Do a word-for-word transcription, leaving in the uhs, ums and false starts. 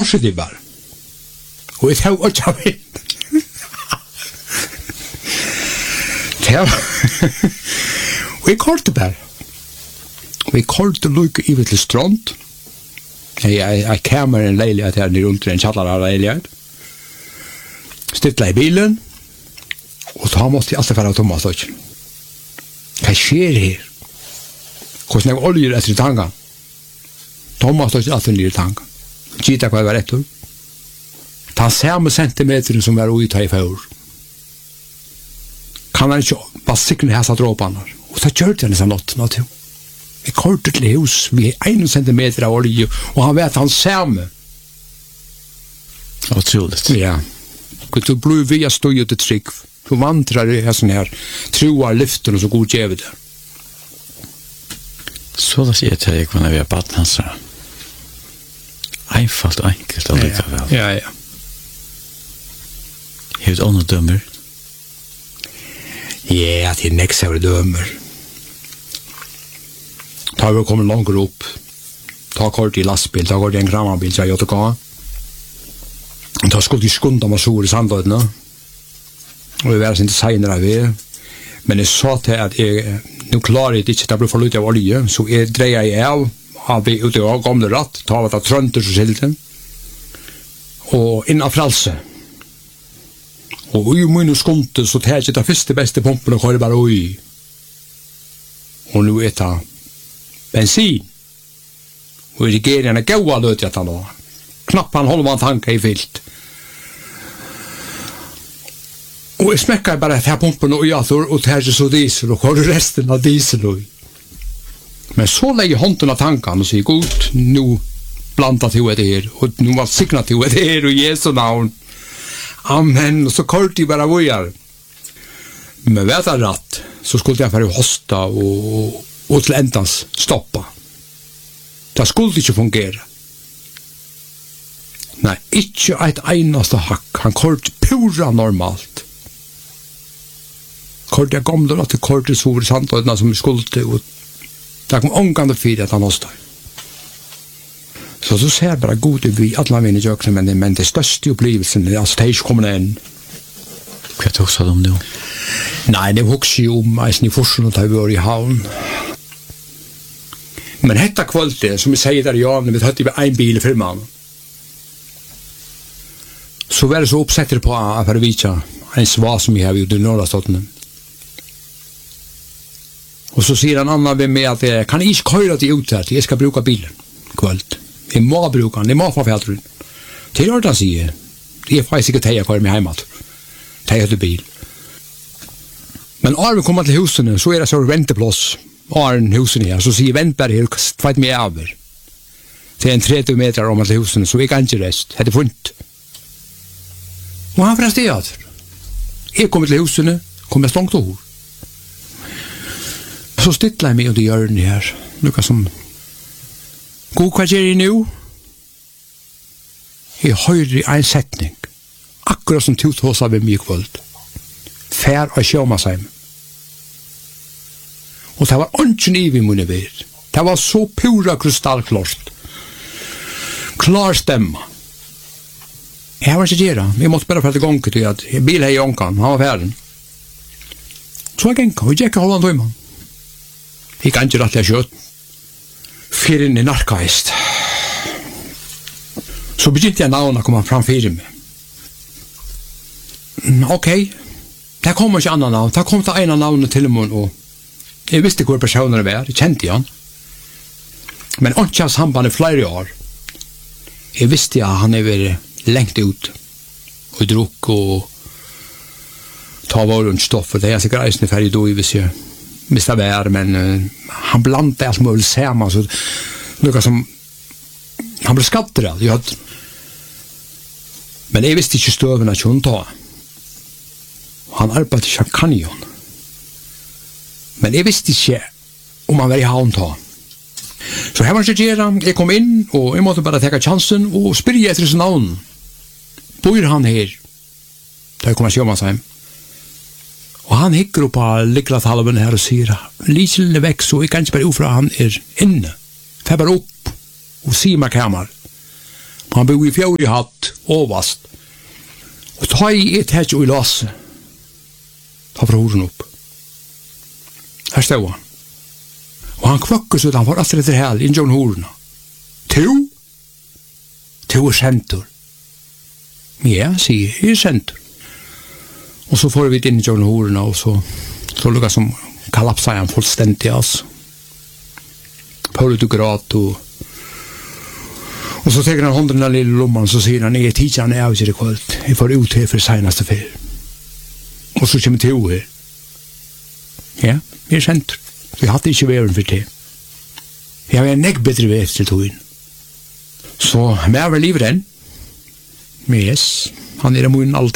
korset i bare. Og jeg tar ikke av henne. Og jeg kortet bare. Og jeg kortet lykke i til strand. Jeg kommer en leilighet her nere under en kjallar leilighet. Stittla i bilen. Og da måtte jeg alltid være Thomas også. Hva skjer her? Hvordan jeg oljer etter i tanken? Thomas også alltid nere i tanken. Gita hva jeg var etter. Ta samme centimeter som var ui ta i fjord. Kan han ikke bare sikre hæsa dråpene. Og så kjørte han liksom nått, nått jo. Vi kortet til hus, vi er en centimeter av olje, og han vet han samme. Otroligt. Ja. Du blir via støy ut et trygg. Du vantrar i sånn her, troar lyften og så god gjeve det. Så da sier jeg til deg når vi har baden hans. Einfalt og enkelt og likevel. Ja, ja. Helt ånd og dømmer. Ja, det er nekst av dømmer. Da vi kommer langt opp, ta kort i lastbil, ta kort i en krammabil, så jeg gjør det hva. Da skulle de skunda med sol i sandøyene, og vi var ikke senere av det. Men jeg sa til at jeg, nå klarer jeg ikke, det blir for lite av olje, så jeg dreier jeg av, av vi ute av gamle ratt, ta av det trønter så skilte, og innan frelse. Og ui mine skunte, så tar jeg ikke det første beste pumpen og kører bare ui. Og nå er det bensin. Og regeringen er gaua løt jeg nå. Knapp han holder man tanka i fylt. Og jeg smekker bare til pumpen og jator, og tar ikke så diesel, og kører resten av diesel ui. Men så legger hånden av tankan og sier, god, nå blanda til det her, og nå var sikna til det her, og Jesu navn. Amen, og så kort de bare vojar. Men vet jeg rett, så skulle jeg bare hosta og, og til endans stoppa. Det skulle ikke fungere. Nei, ikke et eneste hakk. Han kort pura normalt. Kort jeg gamle at det kort så over sandøyene som skulle til, og det kom omgående fyrt at han hosta. Så så ser bare god ut vi alle mine jøkene, men, men det største opplevelsen er altså det er ikke kommende inn. Hva tog så om det? Nei, det vokser jo om eisen i forsen og tar vi var i havn. Men hetta kvalitet, som vi sier der i Jan, vi tatt i en bil i firmaen, så var det så oppsetter på at jeg vet en sva som jeg har gjort i Nordastottene. Og så sier han annan ved meg at jeg kan ikke køyre til ut her, jeg skal bruke bilen kvalitet. Jeg må bruke den, jeg må få fjeltrun. Til ordet han sier, det er faktisk ikke teia kvar med heimat. Teia til bil. Men når vi kommer til husene, så er det så venteplås. Når husene her, så sier ventberg her, tveit meg over. Det er en tretti meter om til husene, så jeg kan ikke rest. Det er funnet. Og han fra stedet. Jeg kommer til husene, kommer jeg slangt over. Så stittler jeg meg under hjørnet her, noe som god, hva gjør jeg nå? Jeg hører en setning, akkurat som to tåsa ved mye kvöld. Fær og sjåma seg. Og det var ønsken i vi munne ved. Det var så pura krystallklart. Klar stemma. Jeg var ikke gjøre, jeg måtte bare fælte gong til at bil hei i ånkan, han var færen. Så jeg genka, og jeg ikke holde han tøyman. Jeg kan ikke rett jeg kjøtt. Fyr inn i narkaist. Så begynte jeg navnet å komme fram fyrir meg. Ok, det kom ikke annan navn. Det kom til en av navnet til mun, og jeg visste hvor personer var, jeg kjente han. Men ikke av samband i flere år. Jeg visste at han er vært lengt ut, og drukk og ta varundt stoffer. Det er sikkert reisende ferdig då, hvis jeg visste det var, men uh, han blandade allt möjligt samman, så något som han blev skattad. Jag hade, men jag visste inte stöven att hon ta. Han arbetade inte kanjon. Men jag visste inte om han var i havn ta. Så här var det jag jag kom in, och jag måste bara ta chansen och spyrja efter sin navn. Bor han här? Då kommer jag se om han sig. Og han hikker opp på liklathalven her og sier, Liselene vekk, så jeg kan ikke bare ufra han er inne. Fær bare opp og sier meg kammer. Han bor i fjord i hatt, overast. Og ta i et hett og i lasse. Ta fra horen opp. Her stod han. Og han klokker så han var etter etter hel, inn John horena. To? To er sentur. Ja, sier jeg, er sentur. Og så får vi inn i John horena, og så, så lukket som kollapsar han fullständigt, altså. Paul du grat, og Og så teker han hånden av lille lomman, så sier han, jeg er tidsan er av i kvöld, jeg får ut her for senaste fyr. Og så kommer til her. Ja, jeg er kjent. Jeg hadde ikke væren for det. Jeg har en nekk bedre vei til togjen. Så, med er vel livet den. Yes, han er i munnen alt